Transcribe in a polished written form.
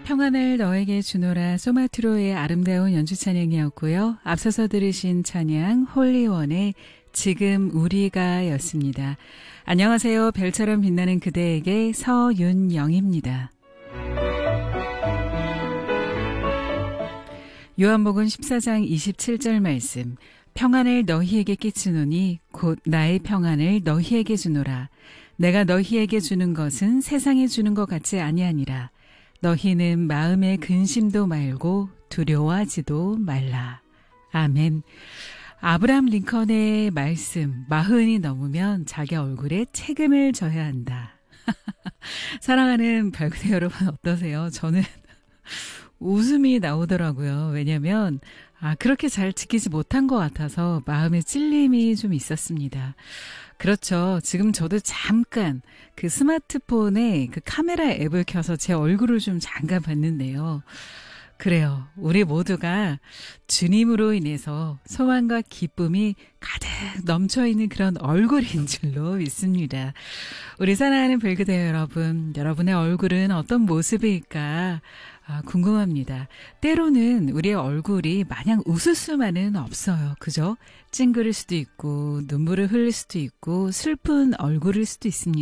평안을 너에게 주노라 소마트로의 아름다운 연주 찬양이었고요. 앞서서 들으신 찬양 홀리원의 지금 우리가 였습니다. 안녕하세요. 별처럼 빛나는 그대에게 서윤영입니다. 요한복음 14장 27절 말씀. 평안을 너희에게 끼치노니 곧 나의 평안을 너희에게 주노라. 내가 너희에게 주는 것은 세상에 주는 것 같지 아니하니라. 너희는 마음의 근심도 말고 두려워하지도 말라. 아멘. 아브라함 링컨의 말씀, 40이 넘으면 자기 얼굴에 책임을 져야 한다. 사랑하는 별그대 여러분 어떠세요? 저는 웃음이 나오더라고요. 왜냐면 그렇게 잘 지키지 못한 것 같아서 마음에 찔림이 좀 있었습니다. 그렇죠. 지금 저도 잠깐 그 스마트폰에 그 카메라 앱을 켜서 제 얼굴을 좀 잠깐 봤는데요. 그래요. 우리 모두가 주님으로 인해서 소망과 기쁨이 가득 넘쳐있는 그런 얼굴인 줄로 믿습니다. 우리 사랑하는 별그대 여러분, 여러분의 얼굴은 어떤 모습일까 궁금합니다. 때로는 우리의 얼굴이 마냥 웃을 수만은 없어요. 그죠? 찡그릴 수도 있고 눈물을 흘릴 수도 있고 슬픈 얼굴일 수도 있습니다.